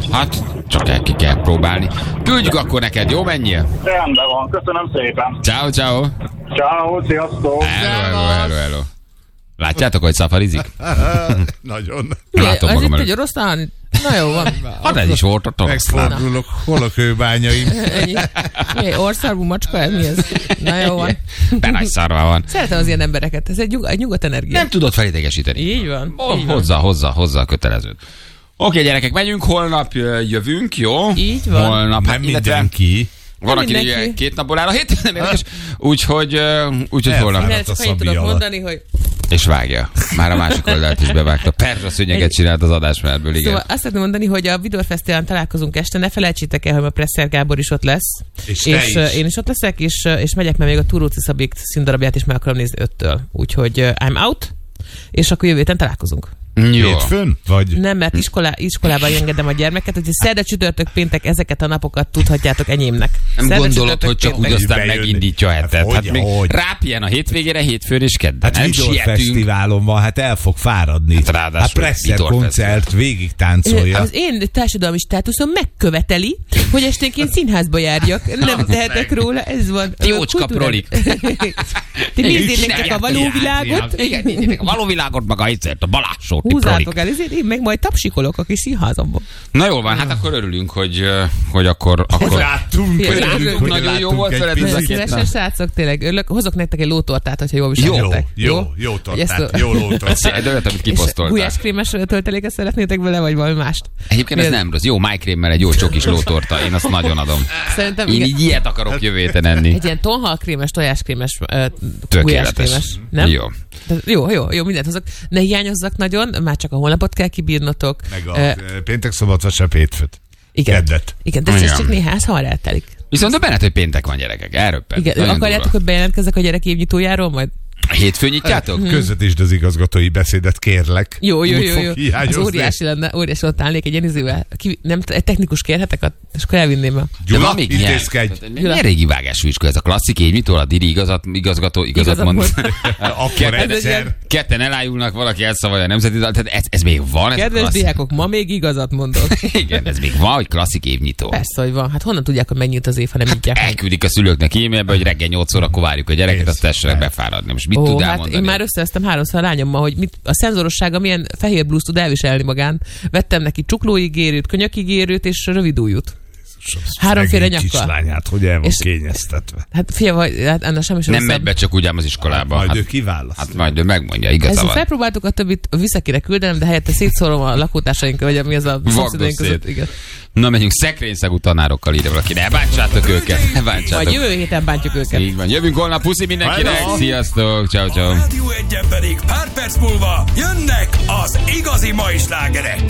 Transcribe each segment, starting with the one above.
Hát, csak ki kell próbálni. Küldjük akkor neked, jó? Menjél? Rendben van, köszönöm szépen. Ciao, ciao. Ciao, sziasztok. Hello. Látjátok, hogy szafarizik? Nagyon. Látom az magam itt előtt. egy oroszlán. Na jó van. Hát ez is volt ott oroszlán. Megfordulok, hol a kőbányaim? Ennyi. Országú macska, ez mi ez? Na jó van. De nagy szarva van. Szeretem az ilyen embereket, ez egy nyugodt energia. Nem tudod felidegesíteni. Így van. Hozzá a kötelezőt. Oké, gyerekek, megyünk, holnap jövünk, jó? Így van. Holnap, Nem mindenki. Van, aki mindenki. ugye 2 napból áll a hét, nem érdekes. Úgyhogy holnap. Minden csak annyit tudok mondani, hogy És vágja. Már a másik oldalt is bevágta. Perzsa szőnyeget csinált az adásmelből, igen. Szóval azt szeretném mondani, hogy a Vidor Fesztiválon találkozunk este, ne felejtsétek el, hogy a Presser Gábor is ott lesz. És te is. Én is ott leszek, és megyek, mert még a Turóci Szabik színdarabját is meg akarom nézni 5-től. Úgyhogy I'm out, és akkor jövő héten találkozunk. Jó. Hétfőn? Vagy? Nem, mert iskolában engedem a gyermeket, hogy szerda, csütörtök, péntek ezeket a napokat tudhatjátok enyémnek. Nem Szerda, gondolod, csütörtök, hogy csak úgy péntek. aztán Bejönni. megindítja a hetet. Hát még hogy? rápjen a hétvégére, hétfőn és kedden. Hát Nem Vidor sietünk. Fesztiválon van, hát el fog fáradni. Hát ráadásul Hát Presser Vidor koncert, végig táncolja. Az én társadalmi státuszom megköveteli, hogy esténként színházba járjak. Nem tehetek róla, ez van. Jócska prolik. Ti nézzétek csak a való világot. Igen, nézzétek a való világot, meg a Balázsót, ti prolik. Húzátok el, ezért én meg majd tapsikolok a kis színházamban. Na jól van, hát akkor örülünk, hogy akkor Láttunk, Hogy láttunk, nagyon jó volt veled ez a két Szívesen, nap. srácok, tényleg örülök. Hozok nektek egy lótortát, hogyha jól Jó, viselkedtek. jó tortát, jó lótortát. De olyat, amit kiposztoltál. Gulyáskrémes tölteléket szeretnétek vele, vagy valami mást? Egyébként ez nem rossz. Jó májkrémmel egy jó csokis lótorta. Én azt nagyon adom. Szerintem Én igen. így ilyet akarok jövő héten enni. Egy ilyen tonhalkrémes, tojáskrémes, Tökéletes. gulyáskrémes. Nem? Jó. Jó, mindent hozok. Ne hiányozzak nagyon, már csak a holnapot kell kibírnotok. Meg a péntek, szombat, vasárnap, hétfőt. Igen. Keddet. Igen, de ez Igen. csak néhány hamar eltelik. Viszont a benned, hogy péntek van, gyerekek. Elröppent. Igen, Nagyon akarjátok, durva. hogy bejelentkezzek a gyerek évnyitójáról majd? Hétfőn nyitjátok? Közvetítsd az igazgatói beszédet, kérlek. Jó. Úgy fog Az hiányozni. óriási lenne, óriási ott állnék egy Jenizővel. Nem, egy technikus kérhetek, és akkor elvinném el. De Gyula, van még intézkedj. Milyen régi vágású iskola ez a klasszik évnyitó, a Diri igazgató igazat Igazat mond. mond. Akkor Ez egy egyszer. ilyen- Ketten elájulnak, valaki elszavalja a nemzeti dalt. Tehát ez még van? Ez a Kedves klasszik? diákok, ma még igazat mondok. Igen, ez még van, hogy klasszik évnyitó. Persze, hogy van. Hát honnan tudják, hogy megnyílt az év, ha nem nyitják meg? Elküldik a szülőknek e-mailbe, hogy reggel 8 órakor várjuk a gyereket, azt tessenek befáradni. Most mit tud Hát elmondani? én már összevesztem 3-szor a lányommal, hogy a szenzorossága milyen fehér blúzt tud elviselni magán. Vettem neki csuklóigérőt, könyökigérőt és rövidújút. Háromféle Szegény nyakkal. kislányát, hogy el van És- kényeztetve. Hát figyelj, hát ennek semmi sem Nem megy be csak úgy ám az iskolába. Majd Hát, ő kiválaszt. hát majd ő megmondja, Ezzel igaza van. felpróbáltuk a többit visszakire küldenem, de helyette szétszórom a lakótársaink, vagy mi az a szomszédaink között. szét. Igen. Na, megyünk szekrényszagú tanárokkal, ide valaki. Ne bántsátok őket, ne Majd bántsátok. jövő héten bántjuk őket. Így van. Jövünk holnap, puszi mindenkinek. Hello. Sziasztok, ciao, ciao. Rádió 1-en pedig pár perc múlva jönnek az igazi mai slágerek.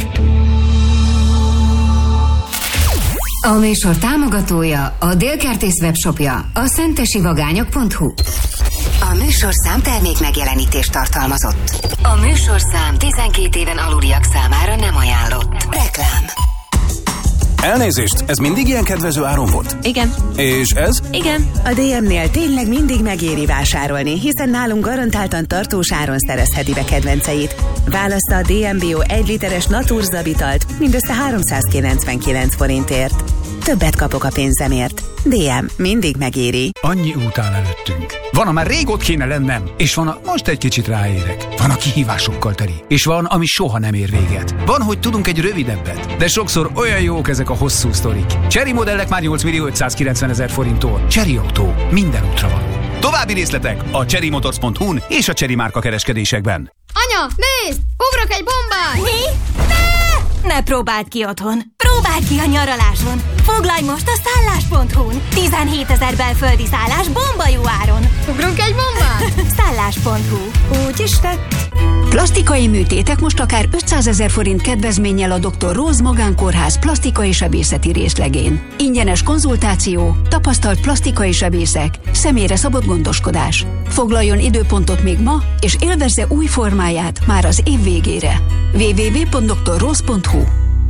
A műsor támogatója a Délkertész webshopja, a szentesivagányok.hu. A műsorszám termék megjelenítést tartalmazott. A műsorszám 12 éven aluliak számára nem ajánlott. Reklám. Elnézést, ez mindig ilyen kedvező áron volt? Igen, És ez? igen. A DM-nél tényleg mindig megéri vásárolni, hiszen nálunk garantáltan tartós áron szerezheti be kedvenceit. Válassza a DM Bio 1 literes Naturzabitalt mindössze 399 forintért. Többet kapok a pénzemért. DM mindig megéri. Annyi út áll előttünk. Van, amár rég ott kéne lennem, és van, most egy kicsit ráérek. Van, a kihívásokkal teli, és van, ami soha nem ér véget. Van, hogy tudunk egy rövidebbet, de sokszor olyan jók ezek a hosszú sztorik. Chery modellek már 8.590.000 forinttól. Chery Autó, minden útra való. További részletek a cherrymotors.hu-n és a Chery márka kereskedésekben. Anya, nézd! Ugrok egy bombát! Mi? Ne próbáld ki otthon. Próbáld ki a nyaraláson. Foglalj most a szállás.hu-n. 17 000 belföldi szállás bomba jó áron. Ugrunk egy bombát! Szállás.hu. Úgy is tett. Plastikai műtétek most akár 500 000 forint kedvezménnyel a Dr. Rose Magánkórház plastikai sebészeti részlegén. Ingyenes konzultáció, tapasztalt plastikai sebészek, személyre szabott gondoskodás. Foglaljon időpontot még ma, és élvezze új formáját már az év végére. www.drrose.hu.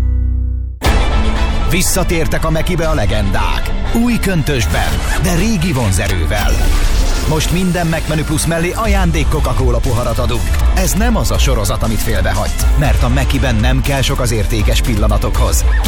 Visszatértek a Mekibe a legendák. Új köntösben, de régi vonzerővel. Most minden McMenü Plus mellé ajándék Coca-Cola poharat adunk. Ez nem az a sorozat, amit félbehagysz, mert a Mekiben nem kell sok az értékes pillanatokhoz.